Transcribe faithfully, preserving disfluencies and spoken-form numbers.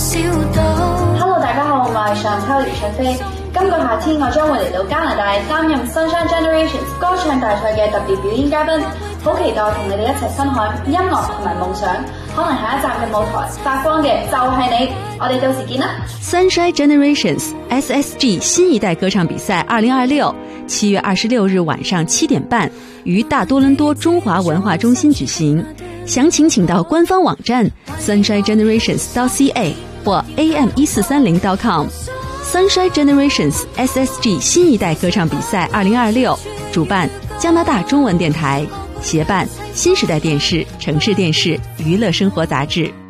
Hello， 大家好，我係上秋余卓飛。今個夏天我將會嚟到加拿大擔任 Sunshine Generations 歌唱大賽嘅特別表演嘉賓，好期待同你哋一齊分享音樂同埋夢想。可能下一站嘅舞台發光嘅就係你，我哋到時見啦。 Sunshine Generations S S G 新一代歌唱比賽二零二六，七月二十六日晚上七點半於大多倫多中華文化中心舉行。詳情請到官方網站 sunshine generations dot c a 或 a m 一四三零 dot com。Sunshine Generations S S G 新一代歌唱比賽二零二六，主辦加拿大中文電台，協辦新時代電視、城市電視、娛樂生活雜誌。